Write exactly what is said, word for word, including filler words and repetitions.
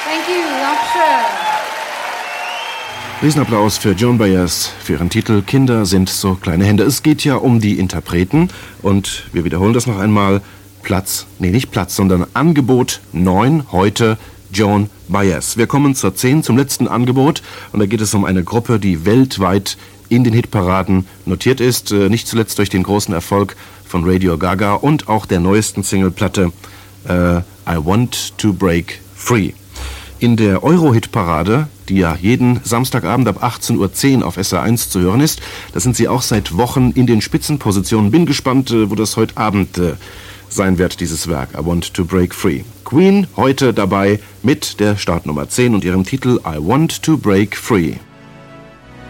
Thank you, Dankeschön. Riesenapplaus für Joan Baez für ihren Titel Kinder sind so kleine Hände. Es geht ja um die Interpreten und wir wiederholen das noch einmal. Platz, nee nicht Platz, sondern Angebot neun, heute Joan Baez. Wir kommen zur zehn, zum letzten Angebot und da geht es um eine Gruppe, die weltweit in den Hitparaden notiert ist, nicht zuletzt durch den großen Erfolg von Radio Gaga und auch der neuesten Singleplatte uh, I Want to Break Free. In der Euro-Hit-Parade, die ja jeden Samstagabend ab achtzehn Uhr zehn auf S R eins zu hören ist, da sind sie auch seit Wochen in den Spitzenpositionen. Bin gespannt, wo das heute Abend äh, sein wird, dieses Werk, I Want to Break Free. Queen heute dabei mit der Startnummer zehn und ihrem Titel I Want to Break Free.